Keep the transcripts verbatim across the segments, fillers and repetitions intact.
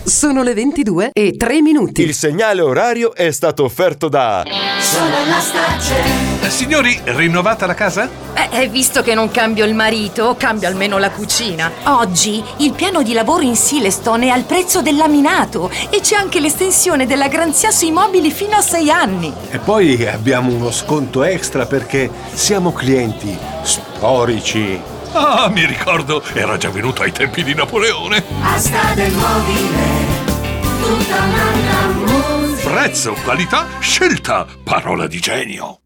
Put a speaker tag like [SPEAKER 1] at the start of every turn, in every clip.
[SPEAKER 1] Sono le ventidue e tre minuti.
[SPEAKER 2] Il segnale orario è stato offerto da
[SPEAKER 3] Solar Starcell.
[SPEAKER 4] Signori, rinnovata la casa?
[SPEAKER 5] Eh, visto che non cambio il marito, cambio almeno la cucina.
[SPEAKER 3] Oggi il piano di lavoro in Silestone è al prezzo del laminato e c'è anche l'estensione della garanzia sui mobili fino a sei anni.
[SPEAKER 6] E poi abbiamo uno sconto extra perché siamo clienti storici.
[SPEAKER 4] Ah, mi ricordo, era già venuto ai tempi di Napoleone.
[SPEAKER 3] Asta del mobile, tutta un'altra musica.
[SPEAKER 4] Prezzo, qualità, scelta, parola di genio.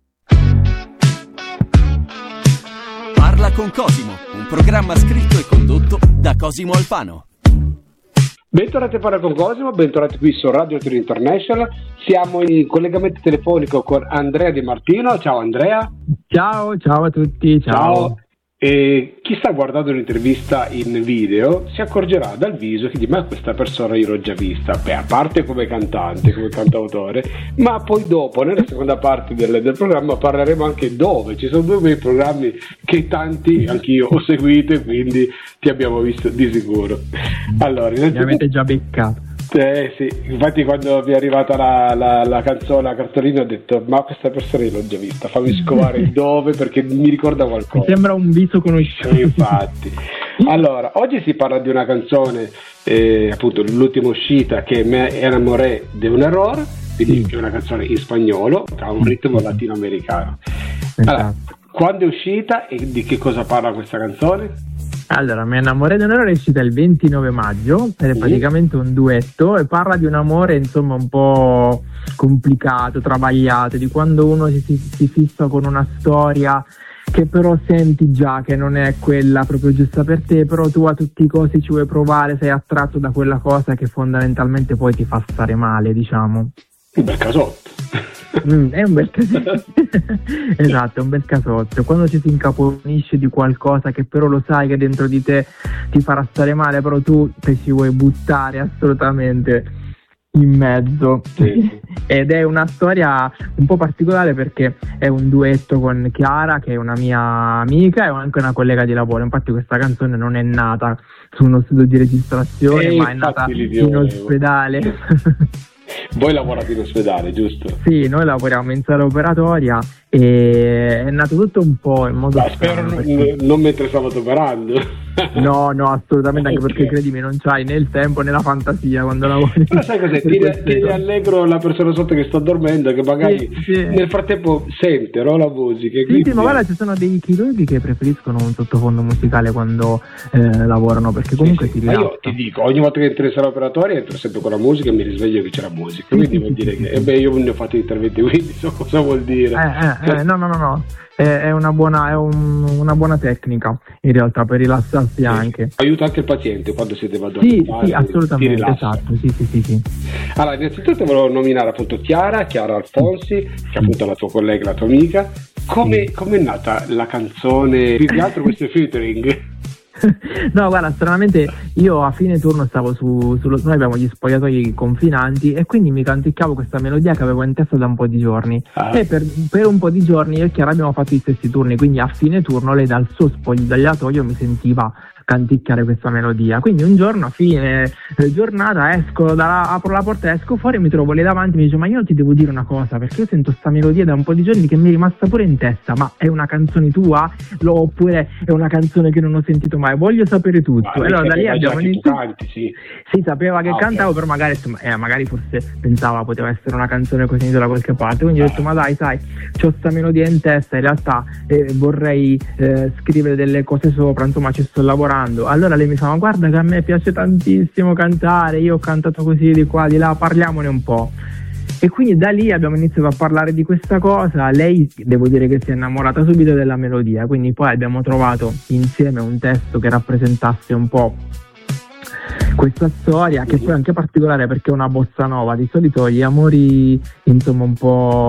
[SPEAKER 7] Parla con Cosimo, un programma scritto e condotto da Cosimo Alfano.
[SPEAKER 8] Bentornati a Parla con Cosimo, bentornati qui su Radio Tour International. Siamo in collegamento telefonico con Andrea Di Martino. Ciao Andrea.
[SPEAKER 9] Ciao, ciao a tutti, ciao.
[SPEAKER 8] Ciao. E chi sta guardando l'intervista in video si accorgerà dal viso che di ma questa persona io l'ho già vista, beh, a parte come cantante, come cantautore, ma poi dopo nella seconda parte del, del programma parleremo anche dove ci sono due bei programmi che tanti anch'io ho seguito e quindi ti abbiamo visto di sicuro. Allora,
[SPEAKER 9] mi avete già beccato.
[SPEAKER 8] Eh sì, infatti quando mi è arrivata la, la, la canzone, la cartolina, ho detto ma questa persona io l'ho già vista, fammi scovare dove perché mi ricorda qualcosa.
[SPEAKER 9] Mi sembra un viso conosciuto.
[SPEAKER 8] Infatti. Allora, oggi si parla di una canzone, eh, appunto l'ultima uscita, che è Me enamoré de un error, quindi sì, è una canzone in spagnolo, che ha un ritmo latinoamericano. Allora, quando è uscita e di che cosa parla questa canzone?
[SPEAKER 9] Allora, Me enamoré de un error è uscita il ventinove maggio ed è praticamente un duetto e parla di un amore insomma un po' complicato, travagliato, di quando uno si, si, si fissa con una storia che però senti già che non è quella proprio giusta per te, però tu a tutti i costi ci vuoi provare, sei attratto da quella cosa che fondamentalmente poi ti fa stare male, diciamo.
[SPEAKER 8] Un bel casotto.
[SPEAKER 9] Mm, è un bel casotto. Esatto, è un bel casotto. Quando ci si incaponisce di qualcosa che però lo sai che dentro di te ti farà stare male, però tu te ci vuoi buttare assolutamente in mezzo. Sì. Ed è una storia un po' particolare perché è un duetto con Chiara, che è una mia amica e anche una collega di lavoro. Infatti questa canzone non è nata su uno studio di registrazione,
[SPEAKER 8] e
[SPEAKER 9] ma è nata in ospedale.
[SPEAKER 8] Voi lavorate in ospedale, giusto?
[SPEAKER 9] Sì, noi lavoriamo in sala operatoria e è nato tutto un po' in modo
[SPEAKER 8] Beh, spero non, perché... non mentre stavate operando.
[SPEAKER 9] No, no, assolutamente, anche okay, perché credimi non c'hai né il tempo né la fantasia quando lavori.
[SPEAKER 8] Però sai cos'è? Tieni, tieni allegro la persona sotto che sta dormendo, che magari sì, sì, nel frattempo sente, no, la musica.
[SPEAKER 9] Sì,
[SPEAKER 8] quindi...
[SPEAKER 9] sì, ma guarda, ci sono dei chirurghi che preferiscono un sottofondo musicale quando eh, lavorano, perché comunque
[SPEAKER 8] sì,
[SPEAKER 9] ti
[SPEAKER 8] sì.
[SPEAKER 9] rilassa.
[SPEAKER 8] Ma io ti dico, ogni volta che entro in sala operatoria entro sempre con la musica e mi risveglio che c'è la musica, quindi sì, vuol dire sì, che sì. Eh beh, io ne ho fatto interventi, quindi so cosa vuol dire.
[SPEAKER 9] Eh, eh, eh, no, no, no, no. È una buona, è un, una buona tecnica in realtà per rilassarsi sì, anche.
[SPEAKER 8] Aiuta anche il paziente quando si deve
[SPEAKER 9] addormentare. Sì, sì, assolutamente, esatto, sì, sì, sì, sì.
[SPEAKER 8] Allora, innanzitutto volevo nominare appunto Chiara, Chiara Alfonsi, che è appunto la tua collega, la tua amica. Come sì. è nata la canzone? Più che altro questo featuring?
[SPEAKER 9] No, guarda, stranamente io a fine turno stavo su, sullo noi abbiamo gli spogliatoi confinanti e quindi mi canticchiavo questa melodia che avevo in testa da un po' di giorni ah. e per, per un po' di giorni io e Chiara abbiamo fatto gli stessi turni, quindi a fine turno lei dal suo spogliatoio mi sentiva canticchiare questa melodia, quindi un giorno a fine giornata esco dalla, apro la porta, esco fuori e mi trovo lì davanti, mi dice ma io ti devo dire una cosa perché io sento sta melodia da un po' di giorni che mi è rimasta pure in testa, ma è una canzone tua oppure è una canzone che non ho sentito mai, voglio sapere tutto.
[SPEAKER 8] Ma
[SPEAKER 9] allora da lì abbiamo iniziato.
[SPEAKER 8] Canti, sì.
[SPEAKER 9] sì, sapeva che
[SPEAKER 8] ah,
[SPEAKER 9] cantavo,
[SPEAKER 8] okay.
[SPEAKER 9] però magari, eh, magari forse pensava poteva essere una canzone che ho sentito da qualche parte, quindi ah. ho detto ma dai sai, c'ho sta melodia in testa, in realtà eh, vorrei eh, scrivere delle cose sopra, insomma ci sto lavorando. Allora lei mi fa ma guarda che a me piace tantissimo cantare, io ho cantato così di qua di là, parliamone un po'. E quindi da lì abbiamo iniziato a parlare di questa cosa, lei devo dire che si è innamorata subito della melodia, quindi poi abbiamo trovato insieme un testo che rappresentasse un po' questa storia, che poi è anche particolare perché è una bossa nova, di solito gli amori insomma un po'